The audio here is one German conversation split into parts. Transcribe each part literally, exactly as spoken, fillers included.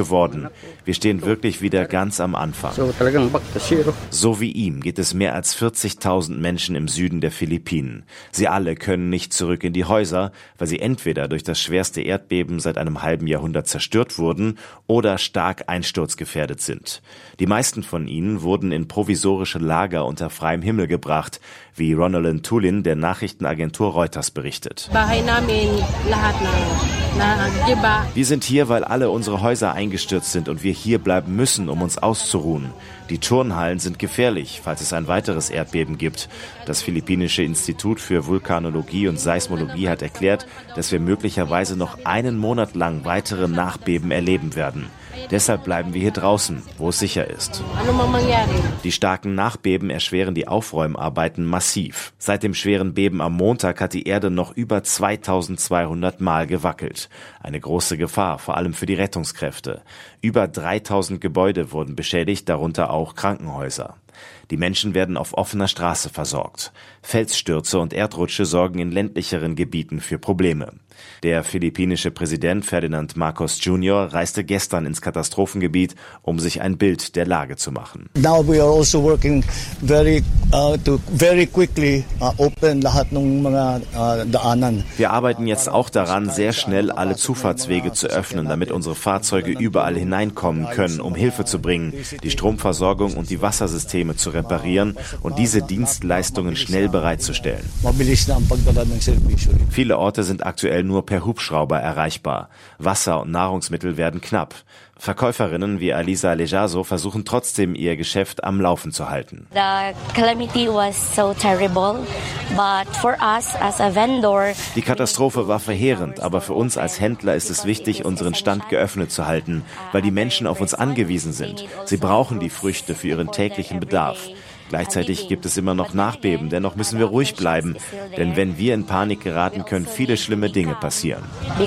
geworden. Wir stehen wirklich wieder ganz am Anfang. So wie ihm geht es mehr als vierzigtausend Menschen im Süden der Philippinen. Sie alle können nicht zurück in die Häuser, weil sie entweder durch das schwerste Erdbeben seit einem halben Jahrhundert zerstört wurden oder stark einsturzgefährdet sind. Die meisten von ihnen wurden in provisorische Lager unter freiem Himmel gebracht, wie Ronalyn Tulin der Nachrichtenagentur Reuters berichtet. Wir sind hier, weil alle unsere Häuser eingestürzt sind und wir hier bleiben müssen, um uns auszuruhen. Die Turnhallen sind gefährlich, falls es ein weiteres Erdbeben gibt. Das Philippinische Institut für Vulkanologie und Seismologie hat erklärt, dass wir möglicherweise noch einen Monat lang weitere Nachbeben erleben werden. Deshalb bleiben wir hier draußen, wo es sicher ist. Die starken Nachbeben erschweren die Aufräumarbeiten massiv. Seit dem schweren Beben am Montag hat die Erde noch über zweitausendzweihundert Mal gewackelt. Eine große Gefahr, vor allem für die Rettungskräfte. Über dreitausend Gebäude wurden beschädigt, darunter auch Krankenhäuser. Die Menschen werden auf offener Straße versorgt. Felsstürze und Erdrutsche sorgen in ländlicheren Gebieten für Probleme. Der philippinische Präsident Ferdinand Marcos Junior reiste gestern ins Katastrophengebiet, um sich ein Bild der Lage zu machen. Now we are also working very uh, to very quickly uh, open lahat ng mga uh, daanan. Wir arbeiten jetzt auch daran, sehr schnell alle Zufahrtswege zu öffnen, damit unsere Fahrzeuge überall hineinkommen können, um Hilfe zu bringen, die Stromversorgung und die Wassersysteme zu reparieren und diese Dienstleistungen schnell bereitzustellen. Viele Orte sind aktuell nur per Hubschrauber erreichbar. Wasser und Nahrungsmittel werden knapp. Verkäuferinnen wie Alisa Lejaso versuchen trotzdem, ihr Geschäft am Laufen zu halten. Die Katastrophe war verheerend, aber für uns als Händler ist es wichtig, unseren Stand geöffnet zu halten, weil die Menschen auf uns angewiesen sind. Sie brauchen die Früchte für ihren täglichen Bedarf. Gleichzeitig gibt es immer noch Nachbeben, dennoch müssen wir ruhig bleiben, denn wenn wir in Panik geraten, können viele schlimme Dinge passieren.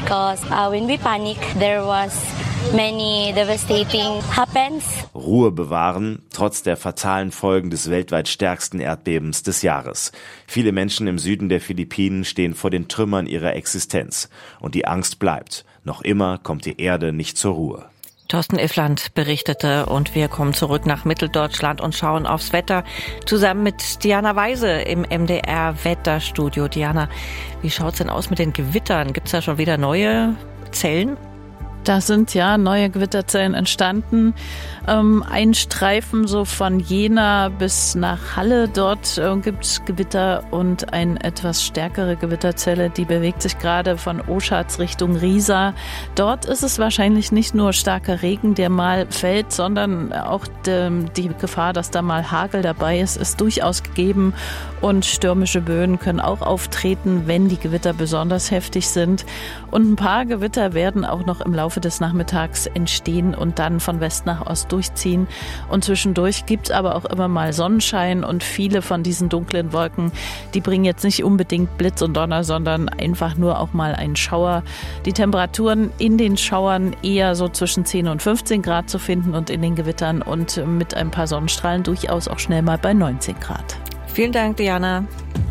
Ruhe bewahren, trotz der fatalen Folgen des weltweit stärksten Erdbebens des Jahres. Viele Menschen im Süden der Philippinen stehen vor den Trümmern ihrer Existenz. Und die Angst bleibt. Noch immer kommt die Erde nicht zur Ruhe. Thorsten Iffland berichtete und wir kommen zurück nach Mitteldeutschland und schauen aufs Wetter zusammen mit Diana Weise im M D R-Wetterstudio. Diana, wie schaut's denn aus mit den Gewittern? Gibt's da schon wieder neue Zellen? Da sind ja neue Gewitterzellen entstanden. Ähm, ein Streifen so von Jena bis nach Halle. Dort äh, gibt es Gewitter und eine etwas stärkere Gewitterzelle, die bewegt sich gerade von Oschatz Richtung Riesa. Dort ist es wahrscheinlich nicht nur starker Regen, der mal fällt, sondern auch de, die Gefahr, dass da mal Hagel dabei ist, ist durchaus gegeben. Und stürmische Böen können auch auftreten, wenn die Gewitter besonders heftig sind. Und ein paar Gewitter werden auch noch im Laufe des Nachmittags entstehen und dann von West nach Ost durchziehen. Und zwischendurch gibt es aber auch immer mal Sonnenschein und viele von diesen dunklen Wolken, die bringen jetzt nicht unbedingt Blitz und Donner, sondern einfach nur auch mal einen Schauer. Die Temperaturen in den Schauern eher so zwischen zehn und fünfzehn Grad zu finden und in den Gewittern und mit ein paar Sonnenstrahlen durchaus auch schnell mal bei neunzehn Grad. Vielen Dank, Diana.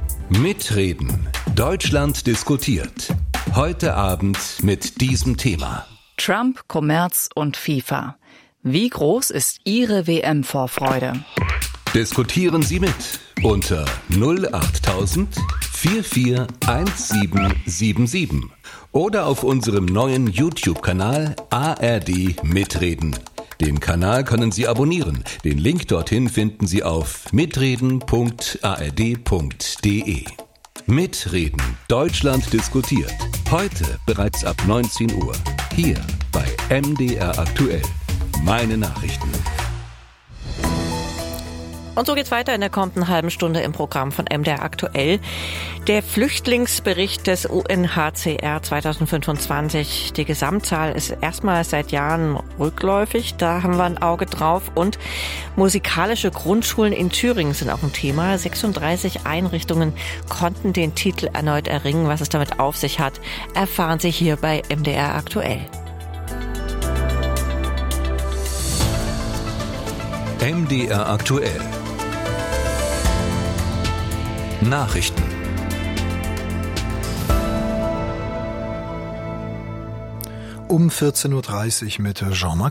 Mitreden. Deutschland diskutiert. Heute Abend mit diesem Thema. Trump, Kommerz und FIFA. Wie groß ist Ihre W M-Vorfreude? Diskutieren Sie mit unter null achttausend vier vier eins sieben sieben sieben oder auf unserem neuen YouTube-Kanal A R D Mitreden. Den Kanal können Sie abonnieren. Den Link dorthin finden Sie auf mitreden punkt a r d punkt d e. Mitreden. Deutschland diskutiert. Heute bereits ab neunzehn Uhr. Hier bei M D R Aktuell. Meine Nachrichten. Und so geht's weiter in der kommenden halben Stunde im Programm von M D R Aktuell. Der Flüchtlingsbericht des U N H C R zwanzig fünfundzwanzig. Die Gesamtzahl ist erstmals seit Jahren rückläufig. Da haben wir ein Auge drauf. Und musikalische Grundschulen in Thüringen sind auch ein Thema. sechsunddreißig Einrichtungen konnten den Titel erneut erringen. Was es damit auf sich hat, erfahren Sie hier bei M D R Aktuell. M D R Aktuell. Nachrichten. Um vierzehn Uhr dreißig mit Jean-Marc